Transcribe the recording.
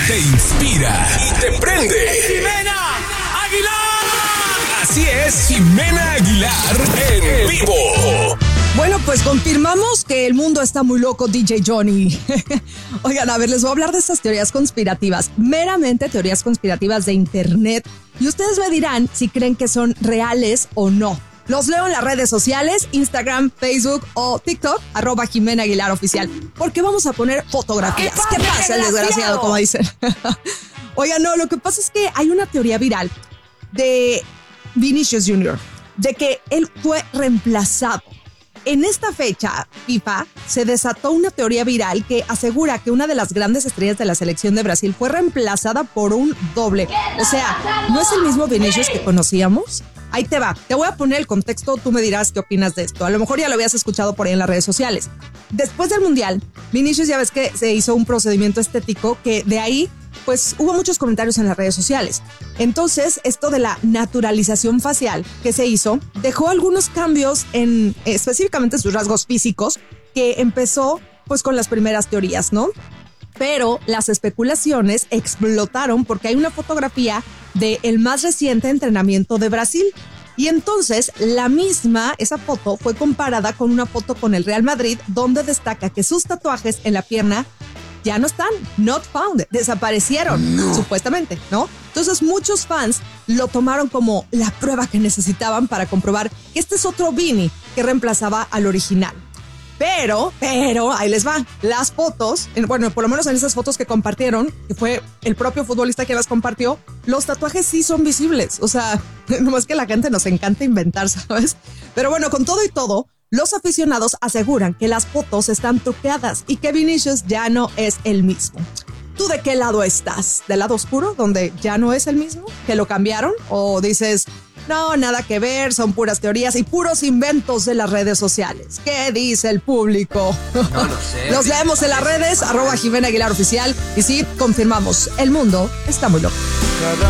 te inspira y te prende. ¡Jimena Aguilar! Así es, Jimena Aguilar en vivo. Bueno, pues confirmamos que el mundo está muy loco, DJ Johnny. Oigan, a ver, les voy a hablar de estas teorías conspirativas, meramente teorías conspirativas de internet. Y ustedes me dirán si creen que son reales o no. Los leo en las redes sociales, Instagram, Facebook o TikTok, @Jimena Aguilar Oficial. Porque vamos a poner fotografías. ¿Qué pasa, el desgraciado, como dicen? Oigan, no, lo que pasa es que hay una teoría viral de Vinicius Jr., de que él fue reemplazado. En esta fecha, FIFA, se desató una teoría viral que asegura que una de las grandes estrellas de la selección de Brasil fue reemplazada por un doble. O sea, ¿no es el mismo Vinicius que conocíamos? Ahí te va. Te voy a poner el contexto, tú me dirás qué opinas de esto. A lo mejor ya lo habías escuchado por ahí en las redes sociales. Después del Mundial, Vinicius ya ves que se hizo un procedimiento estético que de ahí pues hubo muchos comentarios en las redes sociales. Entonces, esto de la naturalización facial que se hizo dejó algunos cambios en específicamente sus rasgos físicos, que empezó pues con las primeras teorías, ¿no? Pero las especulaciones explotaron porque hay una fotografía del más reciente entrenamiento de Brasil. Y entonces esa foto fue comparada con una foto con el Real Madrid, donde destaca que sus tatuajes en la pierna ya no están, not found, desaparecieron, supuestamente, ¿no? Entonces muchos fans lo tomaron como la prueba que necesitaban para comprobar que este es otro Vini que reemplazaba al original. Pero, ahí les va, las fotos, bueno, por lo menos en esas fotos que compartieron, que fue el propio futbolista quien las compartió, los tatuajes sí son visibles, o sea, nomás que la gente nos encanta inventar, ¿sabes? Pero bueno, con todo y todo, los aficionados aseguran que las fotos están truqueadas y que Vinicius ya no es el mismo. ¿Tú de qué lado estás? ¿Del lado oscuro, donde ya no es el mismo? ¿Que lo cambiaron? ¿O dices, no, nada que ver, son puras teorías y puros inventos de las redes sociales? ¿Qué dice el público? No lo sé. Los leemos en las redes, @Jimena Aguilar Oficial. Y sí, confirmamos, el mundo está muy loco.